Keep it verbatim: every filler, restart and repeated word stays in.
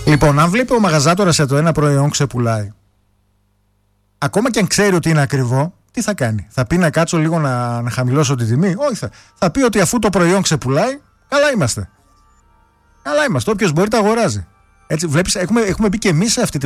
Λοιπόν, αν βλέπει ο μαγαζάτορας σε το ένα προϊόν ξεπουλάει, ακόμα και αν ξέρει ότι είναι ακριβό, τι θα κάνει? Θα πει να κάτσω λίγο να, να χαμηλώσω τη τιμή? Όχι, θα, θα πει ότι αφού το προϊόν ξεπουλάει, καλά είμαστε. Καλά είμαστε. Όποιος μπορεί τα αγοράζει. Έτσι, βλέπεις, έχουμε, έχουμε μπει και εμείς σε αυτή τη